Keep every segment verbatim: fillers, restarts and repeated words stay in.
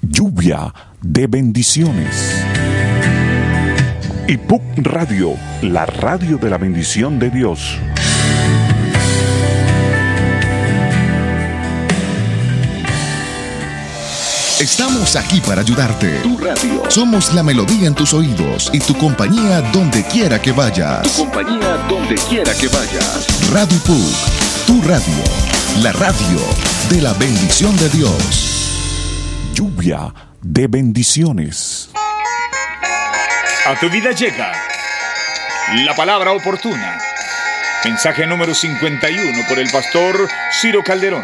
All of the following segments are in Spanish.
lluvia de bendiciones. Y P U C Radio, la radio de la bendición de Dios. Estamos aquí para ayudarte. Tu radio. Somos la melodía en tus oídos y tu compañía donde quiera que vayas. Tu compañía donde quiera que vayas. Radio P U C, tu radio, la radio de la bendición de Dios. Lluvia de bendiciones. A tu vida llega la palabra oportuna. Mensaje número cincuenta y uno por el pastor Ciro Calderón.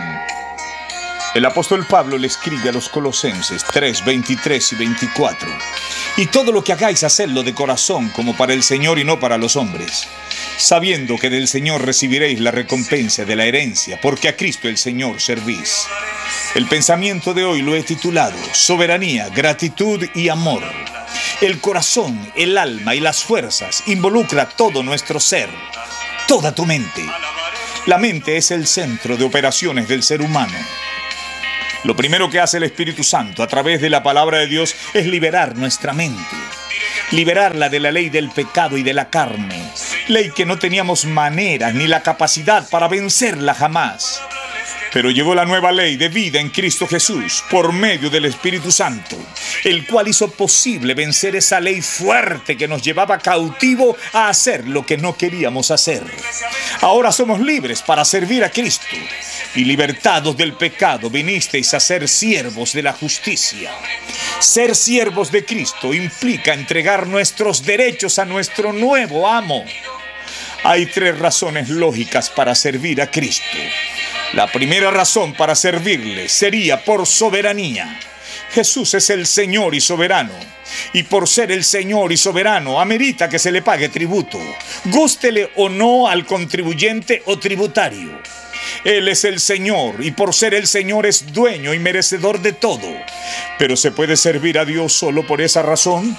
El apóstol Pablo le escribe a los Colosenses tres, veintitrés y veinticuatro. Y todo lo que hagáis, hacedlo de corazón, como para el Señor y no para los hombres, sabiendo que del Señor recibiréis la recompensa de la herencia, porque a Cristo el Señor servís. El pensamiento de hoy lo he titulado Soberanía, gratitud y amor. El corazón, el alma y las fuerzas involucra todo nuestro ser, toda tu mente. La mente es el centro de operaciones del ser humano. Lo primero que hace el Espíritu Santo a través de la palabra de Dios es liberar nuestra mente, liberarla de la ley del pecado y de la carne, ley que no teníamos maneras ni la capacidad para vencerla jamás. Pero llegó la nueva ley de vida en Cristo Jesús por medio del Espíritu Santo, el cual hizo posible vencer esa ley fuerte que nos llevaba cautivo a hacer lo que no queríamos hacer. Ahora somos libres para servir a Cristo y libertados del pecado vinisteis a ser siervos de la justicia. Ser siervos de Cristo implica entregar nuestros derechos a nuestro nuevo amo. Hay tres razones lógicas para servir a Cristo. La primera razón para servirle sería por soberanía. Jesús es el Señor y soberano, y por ser el Señor y soberano amerita que se le pague tributo, gústele o no al contribuyente o tributario. Él es el Señor, y por ser el Señor es dueño y merecedor de todo. Pero ¿se puede servir a Dios solo por esa razón?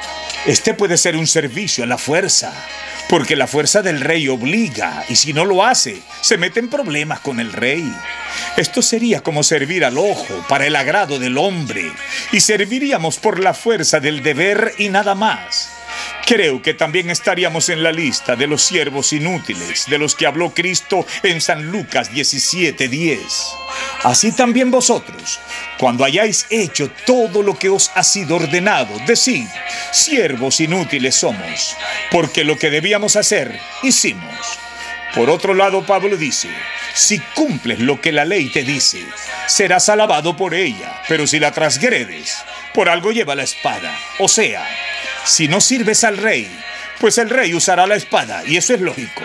Este puede ser un servicio a la fuerza, porque la fuerza del rey obliga, y si no lo hace, se mete en problemas con el rey. Esto sería como servir al ojo para el agrado del hombre, y serviríamos por la fuerza del deber y nada más. Creo que también estaríamos en la lista de los siervos inútiles, de los que habló Cristo en San Lucas diecisiete diez. Así también vosotros, cuando hayáis hecho todo lo que os ha sido ordenado, decid, siervos inútiles somos, porque lo que debíamos hacer, hicimos. Por otro lado, Pablo dice, si cumples lo que la ley te dice, serás alabado por ella, pero si la transgredes, por algo lleva la espada. O sea, si no sirves al rey, pues el rey usará la espada, y eso es lógico.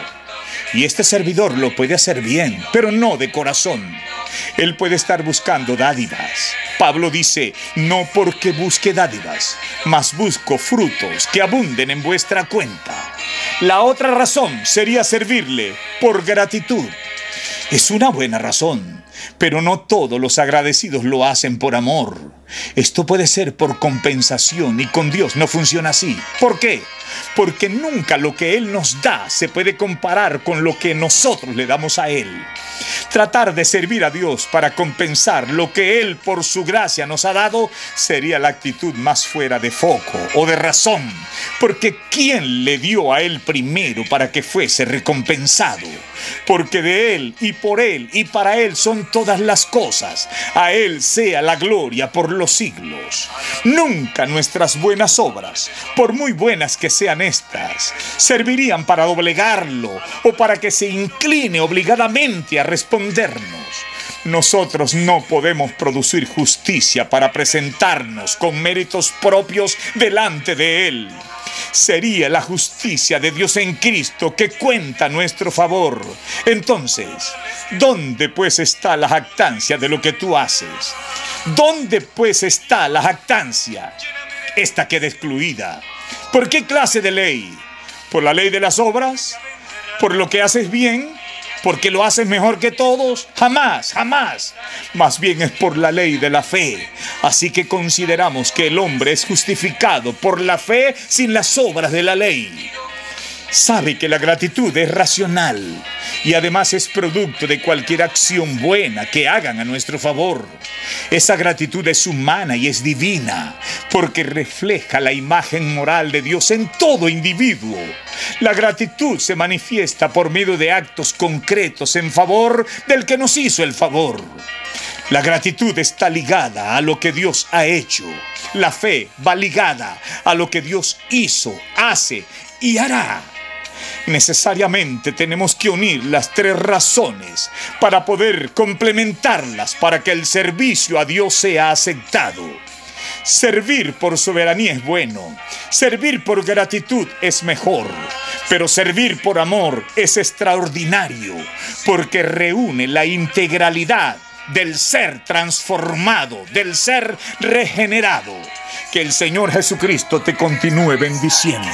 Y este servidor lo puede hacer bien, pero no de corazón. Él puede estar buscando dádivas. Pablo dice, no porque busque dádivas, mas busco frutos que abunden en vuestra cuenta. La otra razón sería servirle por gratitud. Es una buena razón, pero no todos los agradecidos lo hacen por amor. Esto puede ser por compensación y con Dios no funciona así. ¿Por qué? Porque nunca lo que Él nos da se puede comparar con lo que nosotros le damos a Él. Tratar de servir a Dios para compensar lo que Él por su gracia nos ha dado sería la actitud más fuera de foco o de razón. Porque ¿quién le dio a Él primero para que fuese recompensado? Porque de Él y por Él y para Él son todas las cosas. A Él sea la gloria por los siglos. Nunca nuestras buenas obras, por muy buenas que sean estas, servirían para doblegarlo o para que se incline obligadamente a respondernos. Nosotros no podemos producir justicia para presentarnos con méritos propios delante de Él. Sería la justicia de Dios en Cristo que cuenta a nuestro favor. Entonces, ¿dónde pues está la jactancia de lo que tú haces? ¿Dónde pues está la jactancia? Esta queda excluida. ¿Por qué clase de ley? ¿Por la ley de las obras? ¿Por lo que haces bien? ¿Porque lo haces mejor que todos? Jamás, jamás. Más bien es por la ley de la fe. Así que consideramos que el hombre es justificado por la fe sin las obras de la ley. Sabe que la gratitud es racional y además es producto de cualquier acción buena que hagan a nuestro favor. Esa gratitud es humana y es divina porque refleja la imagen moral de Dios en todo individuo. La gratitud se manifiesta por medio de actos concretos en favor del que nos hizo el favor. La gratitud está ligada a lo que Dios ha hecho. La fe va ligada a lo que Dios hizo, hace y hará. Necesariamente tenemos que unir las tres razones para poder complementarlas para que el servicio a Dios sea aceptado. Servir por soberanía es bueno, servir por gratitud es mejor, pero servir por amor es extraordinario porque reúne la integralidad del ser transformado, del ser regenerado. Que el Señor Jesucristo te continúe bendiciendo.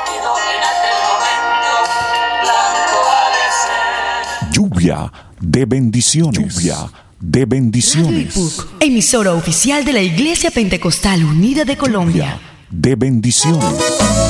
Lluvia de bendiciones. Lluvia de bendiciones. Radio Ipuc, emisora oficial de la Iglesia Pentecostal Unida de Colombia. Lluvia de bendiciones.